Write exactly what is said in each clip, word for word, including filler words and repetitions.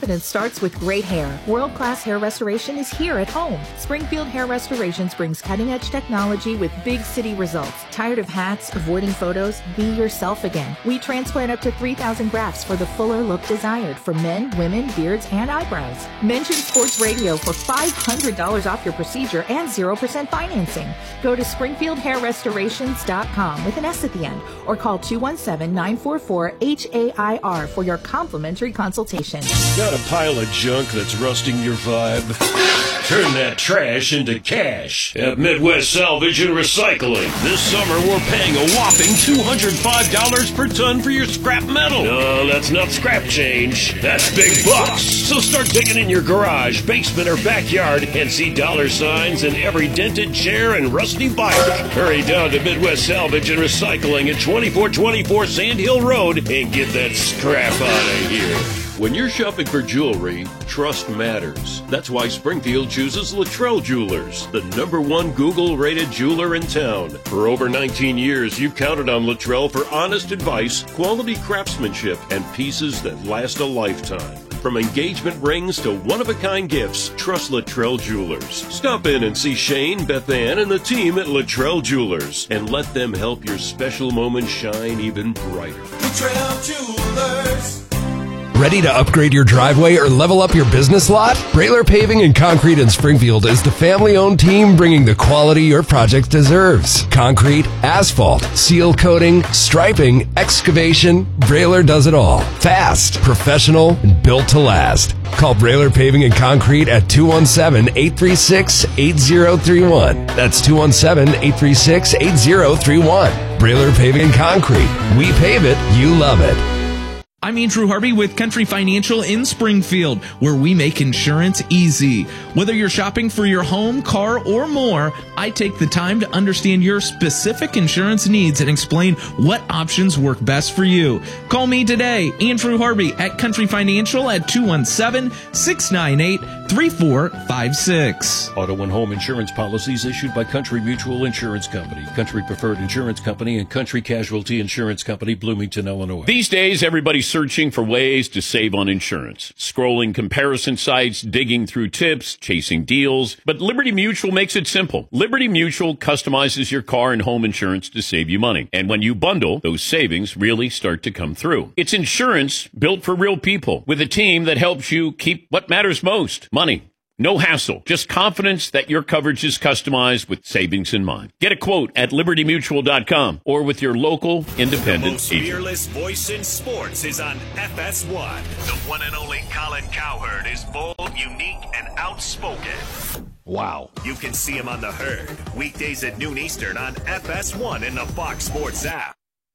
Confidence starts with great hair. World-class hair restoration is here at home. Springfield Hair Restorations brings cutting-edge technology with big city results. Tired of hats, avoiding photos? Be yourself again. We transplant up to three thousand grafts for the fuller look desired for men, women, beards, and eyebrows. Mention Sports Radio for five hundred dollars off your procedure and zero percent financing. Go to springfield hair restorations dot com with an S at the end or call two one seven, nine four four, H A I R for your complimentary consultation. Got a pile of junk that's rusting your vibe? Turn that trash into cash at Midwest Salvage and Recycling. This summer, we're paying a whopping two hundred five dollars per ton for your scrap metal. No, that's not scrap change. That's big bucks. So start digging in your garage, basement, or backyard and see dollar signs in every dented chair and rusty bike. Hurry down to Midwest Salvage and Recycling at twenty-four twenty-four Sand Hill Road and get that scrap out of here. When you're shopping for jewelry, trust matters. That's why Springfield chooses Luttrell Jewelers, the number one Google-rated jeweler in town. For over nineteen years, you've counted on Luttrell for honest advice, quality craftsmanship, and pieces that last a lifetime. From engagement rings to one-of-a-kind gifts, trust Luttrell Jewelers. Stop in and see Shane, Beth Ann, and the team at Luttrell Jewelers, and let them help your special moments shine even brighter. Luttrell Jewelers. Ready to upgrade your driveway or level up your business lot? Brailer Paving and Concrete in Springfield is the family-owned team bringing the quality your project deserves. Concrete, asphalt, seal coating, striping, excavation, Brailer does it all. Fast, professional, and built to last. Call Brailer Paving and Concrete at two one seven, eight three six, eight zero three one. That's two one seven, eight three six, eight zero three one. Brailer Paving and Concrete. We pave it, you love it. I'm Andrew Harvey with Country Financial in Springfield, where we make insurance easy. Whether you're shopping for your home, car, or more, I take the time to understand your specific insurance needs and explain what options work best for you. Call me today, Andrew Harvey at Country Financial at two one seven, six nine eight, three four five six. Auto and home insurance policies issued by Country Mutual Insurance Company, Country Preferred Insurance Company, and Country Casualty Insurance Company, Bloomington, Illinois. These days, everybody's searching for ways to save on insurance. Scrolling comparison sites, digging through tips, chasing deals. But Liberty Mutual makes it simple. Liberty Mutual customizes your car and home insurance to save you money. And when you bundle, those savings really start to come through. It's insurance built for real people with a team that helps you keep what matters most, money. No hassle, just confidence that your coverage is customized with savings in mind. Get a quote at liberty mutual dot com or with your local independent The most agent. fearless voice in sports is on F S one. The one and only Colin Cowherd is bold, unique, and outspoken. Wow. You can see him on The Herd, weekdays at noon Eastern on F S one in the Fox Sports app.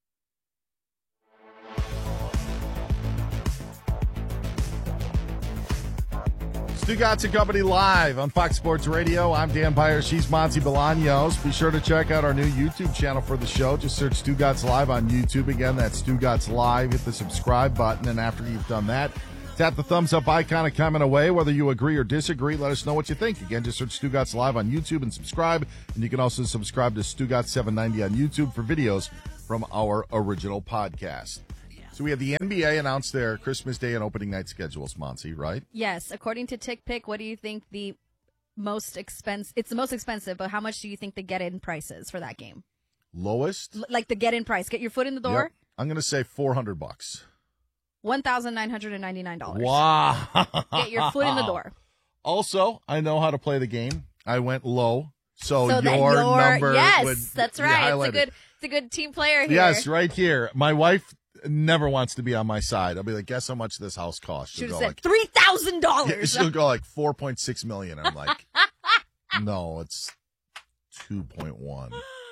Stugotz and Company live on Fox Sports Radio. I'm Dan Byers. She's Monty Bolaños. Be sure to check out our new YouTube channel for the show. Just search Stugotz Live on YouTube. Again, that's Stugotz Live. Hit the subscribe button, and after you've done that, tap the thumbs up icon and comment away. Whether you agree or disagree, let us know what you think. Again, just search Stugotz Live on YouTube and subscribe. And you can also subscribe to Stugotz seven ninety on YouTube for videos from our original podcast. So we have the N B A announced their Christmas Day and opening night schedules, Monty, right? Yes. According to TickPick, what do you think the most expensive? It's the most expensive, but how much do you think the get-in price is for that game? Lowest? L- like the get-in price. Get your foot in the door? Yep. I'm going to say four hundred bucks. one thousand nine hundred ninety-nine dollars. Wow. Get your foot in the door. Also, I know how to play the game. I went low. So, So that your, your number yes, would that's be right. It's a highlighted. good, it's a good team player here. Yes, right here. My wife never wants to be on my side. I'll be like, guess how much this house costs? Should She'll have go said like three thousand dollars. she'll go like four point six million. I'm like, no, it's two point one.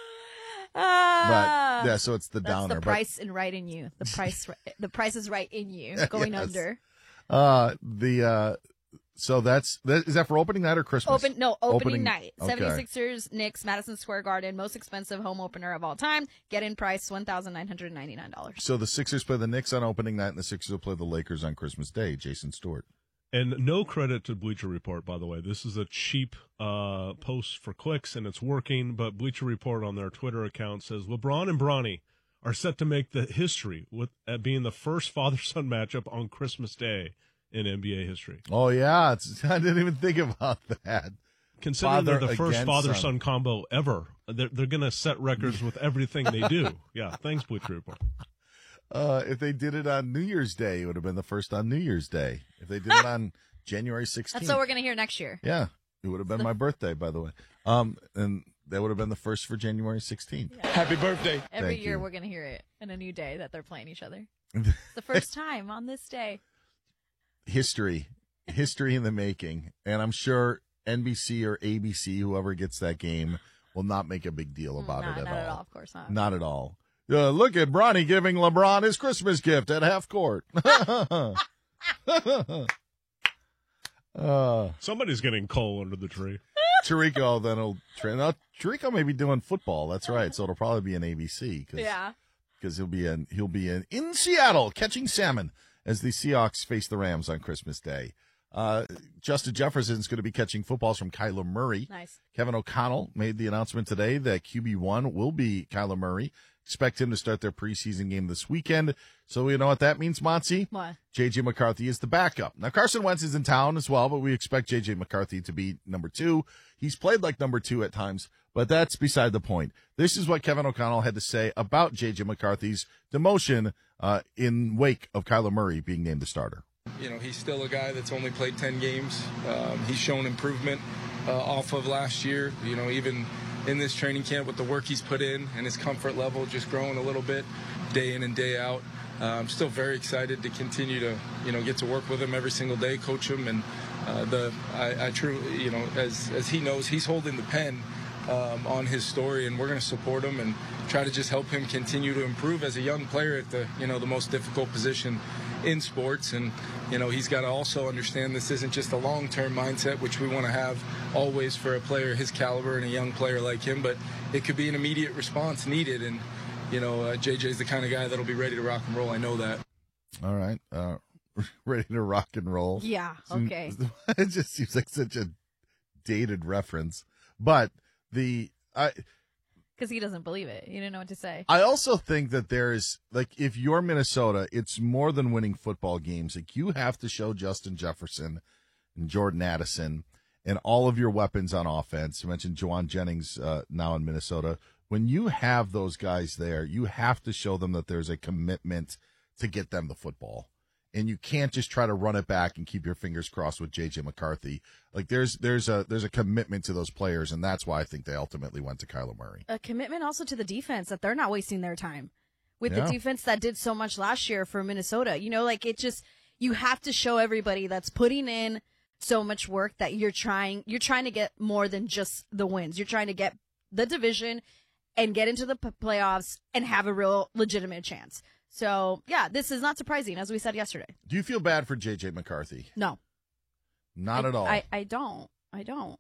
But yeah, so it's the That's downer. the price and right in you. The price, the price is right in you. Going Yes. under. Uh, the uh, so that's that, is that for opening night or Christmas? Open no opening, Opening- night. okay. seventy-sixers, Knicks, Madison Square Garden, most expensive home opener of all time. Get in price one thousand nine hundred ninety-nine dollars. So the Sixers play the Knicks on opening night, and the Sixers will play the Lakers on Christmas Day. Jason Stewart. And no credit to Bleacher Report, by the way. This is a cheap uh, post for clicks, and it's working. But Bleacher Report on their Twitter account says LeBron and Bronny are set to make the history with uh, being the first father-son matchup on Christmas Day. in N B A history. Oh, yeah. It's, I didn't even think about that. Considering Father they're the first against father-son son. combo ever, they're, they're going to set records with everything they do. Yeah, thanks, Bleacher Report. Uh, if they did it on New Year's Day, it would have been the first on New Year's Day. If they did it on January sixteenth. That's what we're going to hear next year. Yeah. It would have been my birthday, by the way. Um, and that would have been the first for January sixteenth. Yeah. Happy birthday. Every Thank year you. we're going to hear it in a new day that they're playing each other. It's the first time on this day. History. History in the making. And I'm sure N B C or A B C, whoever gets that game, will not make a big deal about Nah, it at not all. at all, of course not. Not at all. Uh, look at Bronny giving LeBron his Christmas gift at half court. uh, Somebody's getting coal under the tree. Tirico then will train. Now, Tirico may be doing football. That's right. So it'll probably be an A B C. Cause, Yeah. Because he'll be in he'll be in, in Seattle catching salmon as the Seahawks face the Rams on Christmas Day. Uh, Justin Jefferson's going to be catching footballs from Kyler Murray. Nice. Kevin O'Connell made the announcement today that Q B one will be Kyler Murray. Expect him to start their preseason game this weekend. So you know what that means, Monty? What? J J. McCarthy is the backup. Now, Carson Wentz is in town as well, but we expect J J. McCarthy to be number two. He's played like number two at times, but that's beside the point. This is what Kevin O'Connell had to say about J J. McCarthy's demotion uh, in wake of Kyler Murray being named the starter. You know, he's still a guy that's only played ten games. Um, he's shown improvement uh, off of last year. You know, even in this training camp with the work he's put in and his comfort level just growing a little bit day in and day out. Uh, I'm still very excited to continue to, you know, get to work with him every single day, coach him. And uh, the I, I truly, you know, as, as he knows, he's holding the pen um, on his story, and we're going to support him and try to just help him continue to improve as a young player at the, you know, the most difficult position in sports. And you know, he's got to also understand this isn't just a long-term mindset, which we want to have always for a player his caliber and a young player like him, but it could be an immediate response needed. And you know, uh, J J's the kind of guy that'll be ready to rock and roll. I know that. All right, uh, ready to rock and roll. Yeah. Okay. It just seems like such a dated reference, but the I. Because he doesn't believe it. You didn't know what to say. I also think that there's, like, if you're Minnesota, it's more than winning football games. Like, you have to show Justin Jefferson and Jordan Addison and all of your weapons on offense. You mentioned Juwan Jennings uh, now in Minnesota. When you have those guys there, you have to show them that there's a commitment to get them the football. And you can't just try to run it back and keep your fingers crossed with J J. McCarthy. Like there's there's a there's a commitment to those players, and that's why I think they ultimately went to Kyler Murray. A commitment also to the defense that they're not wasting their time with Yeah. the defense that did so much last year for Minnesota. You know, like it just you have to show everybody that's putting in so much work that you're trying you're trying to get more than just the wins. You're trying to get the division and get into the p- playoffs and have a real legitimate chance. So, yeah, this is not surprising, as we said yesterday. Do you feel bad for J J. McCarthy? No. Not I, at all. I, I don't. I don't.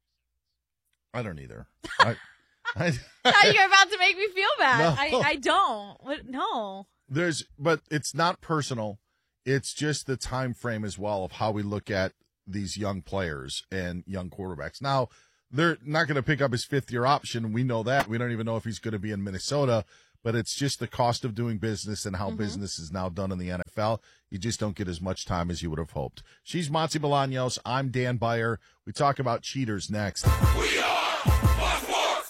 I don't either. I, I, Now you're about to make me feel bad. No. I, I don't. What? No. There's, but it's not personal. It's just the time frame as well of how we look at these young players and young quarterbacks. Now, they're not going to pick up his fifth year option. We know that. We don't even know if he's going to be in Minnesota, but it's just the cost of doing business and how Mm-hmm. business is now done in the N F L. You just don't get as much time as you would have hoped. She's Monty Bolaños. I'm Dan Beyer. We talk about cheaters next. We are Fox Sports.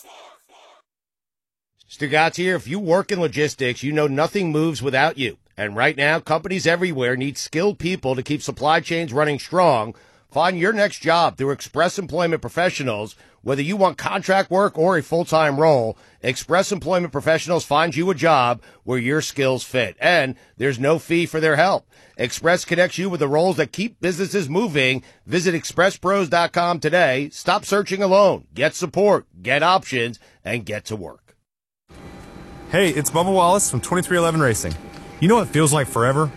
Stugatz here. If you work in logistics, you know nothing moves without you. And right now, companies everywhere need skilled people to keep supply chains running strong. Find your next job through Express Employment Professionals. Whether you want contract work or a full-time role, Express Employment Professionals finds you a job where your skills fit. And there's no fee for their help. Express connects you with the roles that keep businesses moving. Visit express pros dot com today. Stop searching alone. Get support, get options, and get to work. Hey, it's Bubba Wallace from twenty-three eleven Racing. You know what feels like forever?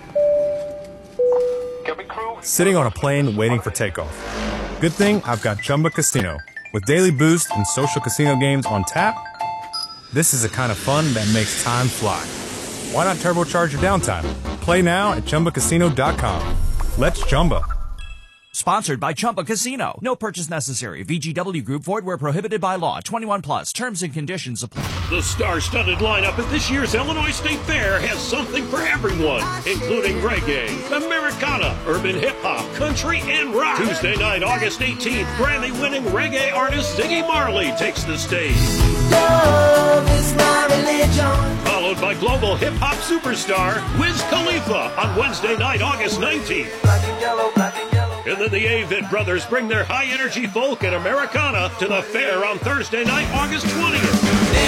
Sitting on a plane waiting for takeoff. Good thing I've got Chumba Casino. With daily boost and social casino games on tap, this is the kind of fun that makes time fly. Why not turbocharge your downtime? Play now at chumba casino dot com. Let's Chumba. Sponsored by Chumba Casino. No purchase necessary. V G W Group. Void where prohibited by law. twenty-one plus. Terms and conditions apply. The star-studded lineup at this year's Illinois State Fair has something for everyone, including reggae, Americana, urban hip-hop, country, and rock. Tuesday night, August eighteenth, Grammy-winning reggae artist Ziggy Marley takes the stage. Love is my religion. Followed by global hip-hop superstar Wiz Khalifa on Wednesday night, August nineteenth. Black and yellow, black and yellow. And then the Avett Brothers bring their high-energy folk and Americana to the fair on Thursday night, August twentieth.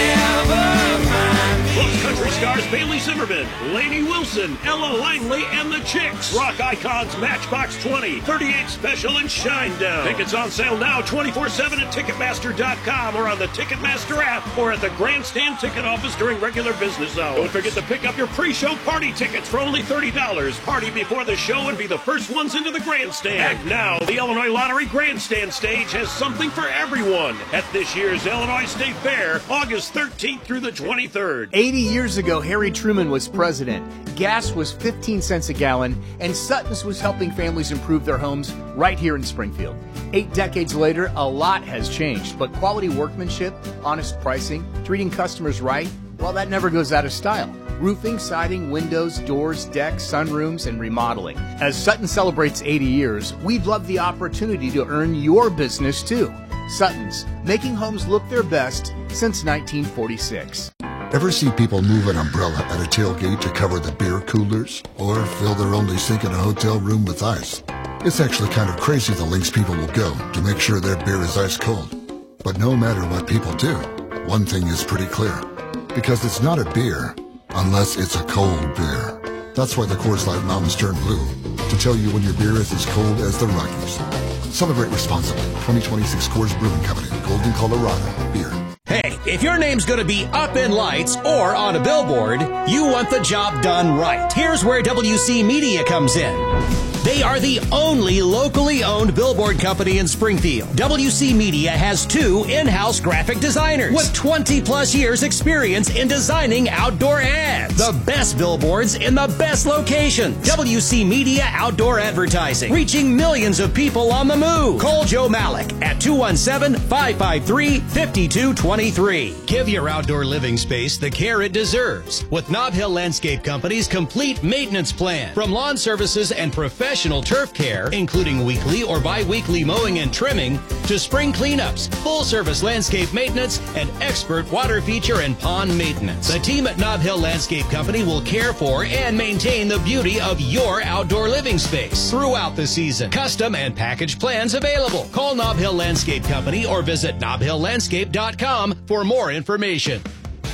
Plus country stars Bailey Zimmerman, Lainey Wilson, Ella Langley, and the Chicks. Rock icons Matchbox twenty, thirty-eight Special, and Shinedown. Tickets on sale now twenty-four seven at Ticketmaster dot com or on the Ticketmaster app or at the Grandstand ticket office during regular business hours. Don't forget to pick up your pre-show party tickets for only thirty dollars. Party before the show and be the first ones into the Grandstand. And now, the Illinois Lottery Grandstand stage has something for everyone at this year's Illinois State Fair, August thirteenth through the twenty-third. eighty years ago, Harry Truman was president. Gas was fifteen cents a gallon, and Sutton's was helping families improve their homes right here in Springfield. Eight decades later, a lot has changed, but quality workmanship, honest pricing, treating customers right, well, that never goes out of style. Roofing, siding, windows, doors, decks, sunrooms, and remodeling. As Sutton celebrates eighty years, we'd love the opportunity to earn your business too. Sutton's, making homes look their best since nineteen forty-six. Ever see people move an umbrella at a tailgate to cover the beer coolers? Or fill their only sink in a hotel room with ice? It's actually kind of crazy the lengths people will go to make sure their beer is ice cold. But no matter what people do, one thing is pretty clear. Because it's not a beer unless it's a cold beer. That's why the Coors Light Mountains turn blue, to tell you when your beer is as cold as the Rockies. Celebrate responsibly. twenty twenty-six Coors Brewing Company, Golden, Colorado. Beer. Hey, if your name's going to be up in lights or on a billboard, you want the job done right. Here's where W C Media comes in. They are the only locally owned billboard company in Springfield. W C Media has two in-house graphic designers with twenty plus years experience in designing outdoor ads. The best billboards in the best locations. W C Media Outdoor Advertising, reaching millions of people on the move. Call Joe Malik at two one seven, five five three, five two two three. Give your outdoor living space the care it deserves with Nob Hill Landscape Company's complete maintenance plan. From lawn services and professional Professional turf care, including weekly or bi-weekly mowing and trimming, to spring cleanups, full-service landscape maintenance, and expert water feature and pond maintenance. The team at Nob Hill Landscape Company will care for and maintain the beauty of your outdoor living space throughout the season. Custom and package plans available. Call Nob Hill Landscape Company or visit nob hill landscape dot com for more information.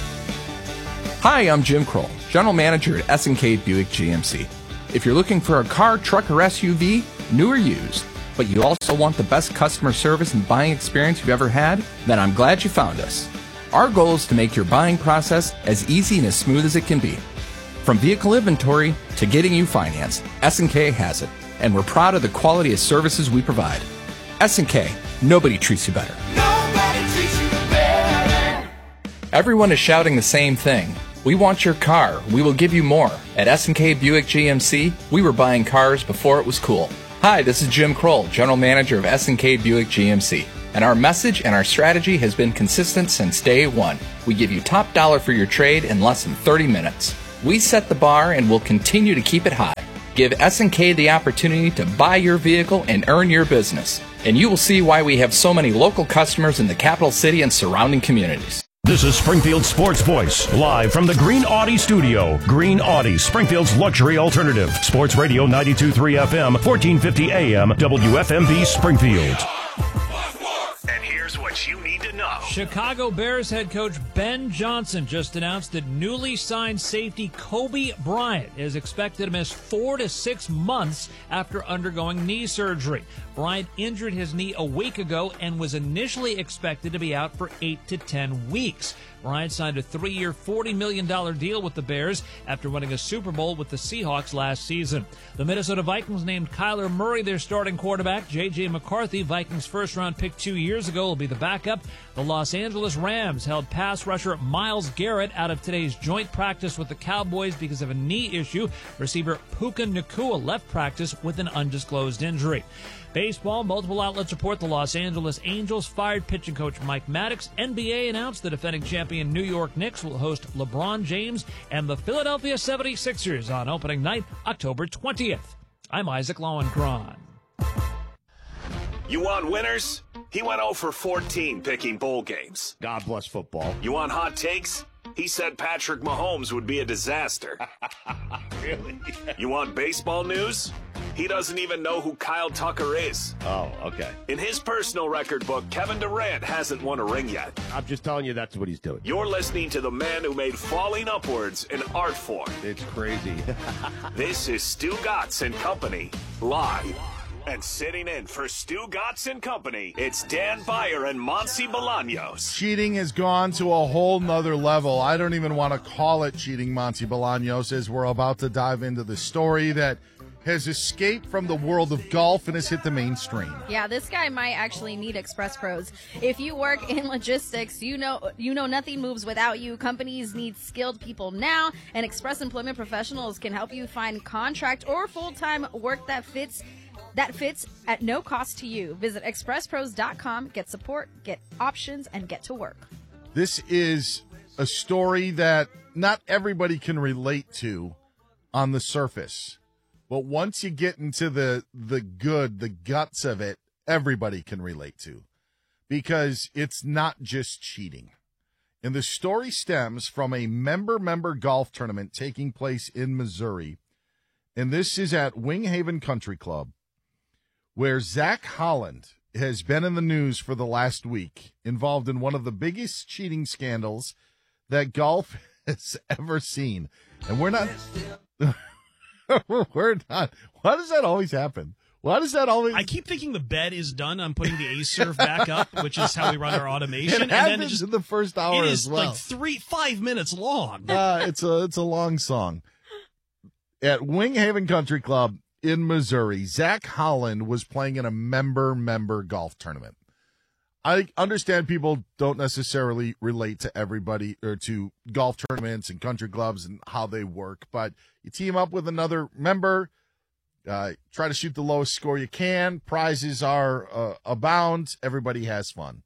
Hi, I'm Jim Kroll, General Manager at S and K Buick G M C. If you're looking for a car, truck, or S U V, new or used, but you also want the best customer service and buying experience you've ever had, then I'm glad you found us. Our goal is to make your buying process as easy and as smooth as it can be. From vehicle inventory to getting you financed, S and K has it, and we're proud of the quality of services we provide. S and K, nobody treats you better. Nobody treats you better. Everyone is shouting the same thing. We want your car. We will give you more. At S and K Buick G M C, we were buying cars before it was cool. Hi, this is Jim Kroll, General Manager of S and K Buick G M C. And our message and our strategy has been consistent since day one. We give you top dollar for your trade in less than thirty minutes. We set the bar and will continue to keep it high. Give S and K the opportunity to buy your vehicle and earn your business. And you will see why we have so many local customers in the capital city and surrounding communities. This is Springfield Sports Voice, live from the Green Audi studio. Green Audi, Springfield's luxury alternative. Sports Radio ninety-two point three F M, fourteen fifty A M, W F M B Springfield. And here's what you need to know. Chicago Bears head coach Ben Johnson just announced that newly signed safety Kobe Bryant is expected to miss four to six months after undergoing knee surgery. Bryant injured his knee a week ago and was initially expected to be out for eight to ten weeks. Bryant signed a three-year, forty million dollars deal with the Bears after winning a Super Bowl with the Seahawks last season. The Minnesota Vikings named Kyler Murray their starting quarterback. J J. McCarthy, Vikings first-round pick two years ago, will be the backup. The Los Angeles Rams held pass rusher Myles Garrett out of today's joint practice with the Cowboys because of a knee issue. Receiver Puka Nacua left practice with an undisclosed injury. Baseball, multiple outlets report the Los Angeles Angels fired pitching coach Mike Maddox. N B A announced the defending champion New York Knicks will host LeBron James and the Philadelphia seventy-sixers on opening night, October twentieth. I'm Isaac Lowenkron. You want winners? He went oh for fourteen picking bowl games. God bless football. You want hot takes? He said Patrick Mahomes would be a disaster. Really? You want baseball news? He doesn't even know who Kyle Tucker is. Oh, okay. In his personal record book, Kevin Durant hasn't won a ring yet. I'm just telling you that's what he's doing. You're listening to the man who made falling upwards an art form. It's crazy. This is Stu Gatz and Company, live. And sitting in for Stu Gatz and Company, it's Dan Beyer and Monty Bolaños. Cheating has gone to a whole nother level. I don't even want to call it cheating, Monty Bolaños, as we're about to dive into the story that has escaped from the world of golf and has hit the mainstream. Yeah, this guy might actually need Express Pros. If you work in logistics, you know you know nothing moves without you. Companies need skilled people now, and Express Employment Professionals can help you find contract or full-time work that fits that fits at no cost to you. Visit express pros dot com, get support, get options, and get to work. This is a story that not everybody can relate to on the surface. But once you get into the the good, the guts of it, everybody can relate to. Because it's not just cheating. And the story stems from a member-member golf tournament taking place in Missouri. And this is at Wing Haven Country Club, where Zach Holland has been in the news for the last week, involved in one of the biggest cheating scandals that golf has ever seen. And we're not... we're not... Why does that always happen? Why does that always... I keep thinking the bed is done. I'm putting the A-Serve back up, which is how we run our automation. It and then it just just in the first hour It as is well. like three, five minutes long. uh, it's a it's a long song. At Wing Haven Country Club in Missouri, Zach Holland was playing in a member-member golf tournament. I understand people don't necessarily relate to everybody or to golf tournaments and country clubs and how they work, but you team up with another member, uh, try to shoot the lowest score you can. Prizes are uh, abound. Everybody has fun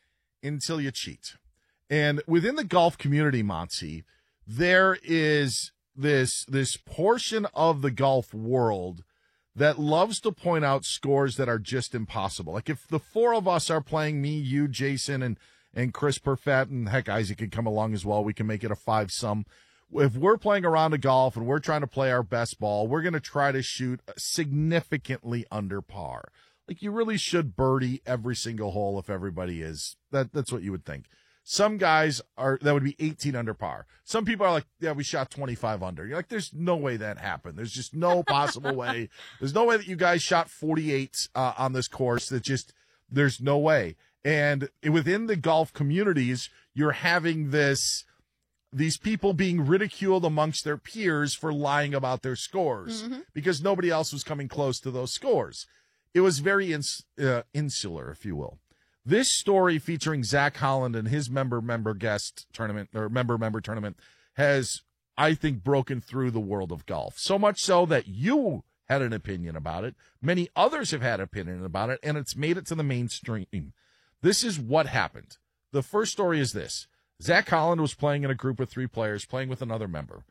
until you cheat. And within the golf community, Monty, there is this this portion of the golf world that loves to point out scores that are just impossible. Like if the four of us are playing, me, you, Jason, and, and Chris Perfett, and heck, Isaac could come along as well. We can make it a five-sum. If we're playing a round of golf and we're trying to play our best ball, we're going to try to shoot significantly under par. Like you really should birdie every single hole if everybody is. That That's what you would think. Some guys are, that would be eighteen under par. Some people are like, yeah, we shot twenty-five under. You're like, there's no way that happened. There's just no possible way. There's no way that you guys shot forty-eight uh, on this course. That just, there's no way. And within the golf communities, you're having this, these people being ridiculed amongst their peers for lying about their scores mm-hmm. because nobody else was coming close to those scores. It was very ins- uh, insular, if you will. This story featuring Zach Holland and his member-member guest tournament or member-member tournament has, I think, broken through the world of golf. So much so that you had an opinion about it. Many others have had an opinion about it, and it's made it to the mainstream. This is what happened. The first story is this. Zach Holland was playing in a group of three players, playing with another member.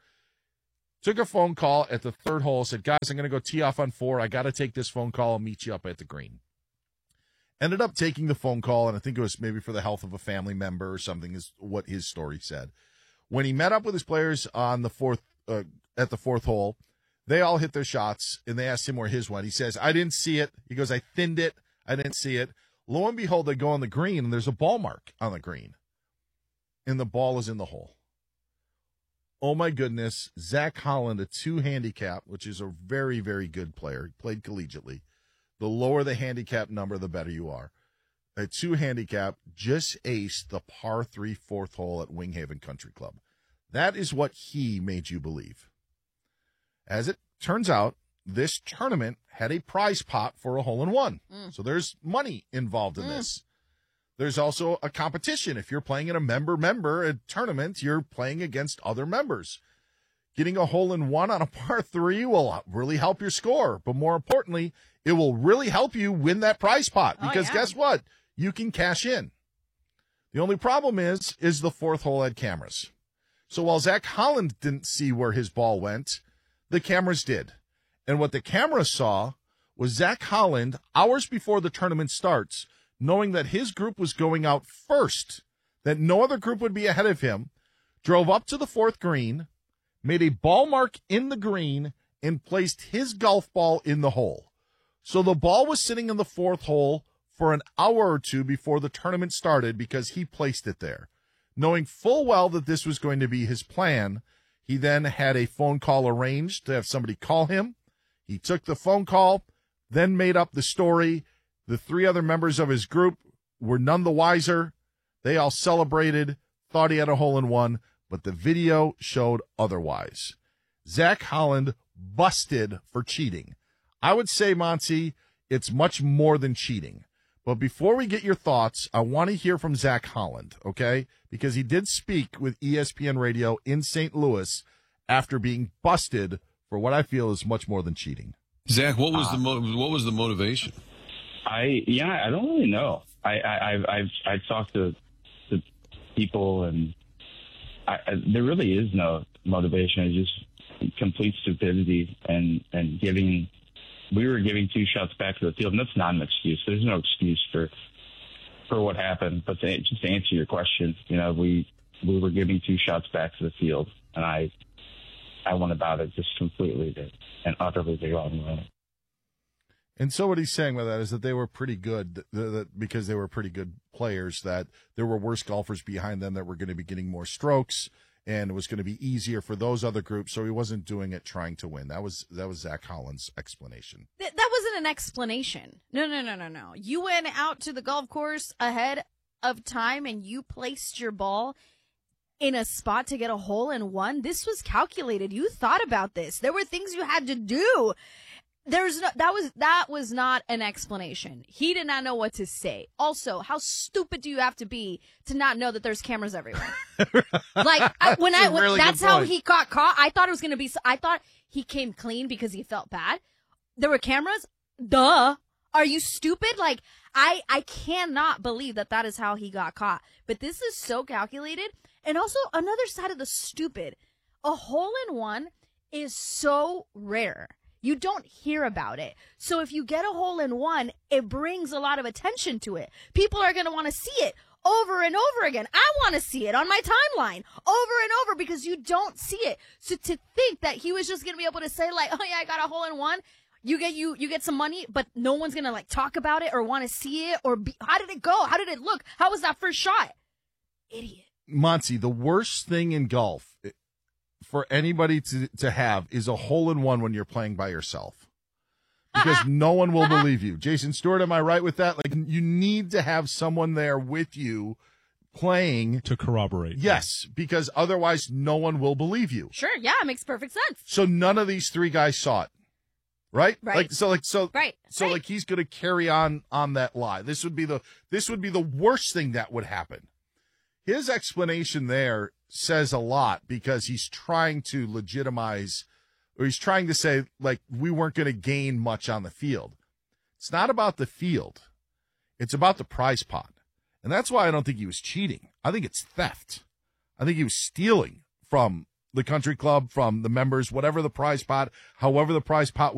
Took a phone call at the third hole, said, guys, I'm going to go tee off on four. I got to take this phone call. I'll meet you up at the green. Ended up taking the phone call, and I think it was maybe for the health of a family member or something is what his story said. When he met up with his players on the fourth uh, at the fourth hole, they all hit their shots, and they asked him where his went. He says, I didn't see it. He goes, I thinned it. I didn't see it. Lo and behold, they go on the green, and there's a ball mark on the green, and the ball is in the hole. Oh, my goodness. Zach Holland, a two handicap, which is a very, very good player. He played collegiately. The lower the handicap number, the better you are. a two handicap, just aced the par three fourth hole at Winghaven Country Club. That is what he made you believe. As it turns out, this tournament had a prize pot for a hole-in-one. Mm. So there's money involved in mm. this. There's also a competition. If you're playing in a member-member tournament, you're playing against other members. Getting a hole-in-one on a par three will really help your score. But more importantly, it will really help you win that prize pot. Because oh, yeah. guess what? You can cash in. The only problem is, is the fourth hole had cameras. So while Zach Holland didn't see where his ball went, the cameras did. And what the cameras saw was Zach Holland, hours before the tournament starts, knowing that his group was going out first, that no other group would be ahead of him, drove up to the fourth green, made a ball mark in the green, and placed his golf ball in the hole. So the ball was sitting in the fourth hole for an hour or two before the tournament started because he placed it there. Knowing full well that this was going to be his plan, he then had a phone call arranged to have somebody call him. He took the phone call, then made up the story. The three other members of his group were none the wiser. They all celebrated, thought he had a hole-in-one, but the video showed otherwise. Zach Holland busted for cheating. I would say, Monty, it's much more than cheating. But before we get your thoughts, I want to hear from Zach Holland, okay? Because he did speak with E S P N Radio in Saint Louis after being busted for what I feel is much more than cheating. Zach, what was uh, the mo- what was the motivation? I yeah, I don't really know. I, I I've I've I've talked to, to people, and I, I, there really is no motivation. It's just complete stupidity and and giving. We were giving two shots back to the field, and that's not an excuse. There's no excuse for for what happened. But to, just to answer your question, you know, we we were giving two shots back to the field, and I I went about it just completely and utterly the wrong way. And so what he's saying by that is that they were pretty good, that, that because they were pretty good players, that there were worse golfers behind them that were going to be getting more strokes, and it was going to be easier for those other groups, so he wasn't doing it trying to win. That was that was Zach Holland's explanation. Th- that wasn't an explanation. No, no, no, no, no. You went out to the golf course ahead of time, and you placed your ball in a spot to get a hole in one. This was calculated. You thought about this. There were things you had to do. There's no, that was, that was not an explanation. He did not know what to say. Also, how stupid do you have to be to not know that there's cameras everywhere? Like, I, when I, when, really that's how he got caught. I thought it was going to be, I thought he came clean because he felt bad. There were cameras? Duh. Are you stupid? Like, I, I cannot believe that that is how he got caught. But this is so calculated. And also, another side of the stupid. A hole in one is so rare. You don't hear about it. So if you get a hole in one, it brings a lot of attention to it. People are going to want to see it over and over again. I want to see it on my timeline over and over because you don't see it. So to think that he was just going to be able to say like, oh yeah, I got a hole in one. You get, you, you get some money, but no one's going to like talk about it or want to see it or be, how did it go? How did it look? How was that first shot? Idiot. Monty, the worst thing in golf for anybody to, to have is a hole in one when you're playing by yourself, because no one will believe you. Jason Stewart, am I right with that? Like, you need to have someone there with you playing to corroborate. Yes, because otherwise no one will believe you. Sure. Yeah. It makes perfect sense. So none of these three guys saw it. Right? Right. Like, so like, so, right. so right. like he's going to carry on, on that lie. This would be the, this would be the worst thing that would happen. His explanation there says a lot because he's trying to legitimize, or he's trying to say, like, we weren't going to gain much on the field. It's not about the field. It's about the prize pot. And that's why I don't think he was cheating. I think it's theft. I think he was stealing from the country club, from the members, whatever the prize pot, however the prize pot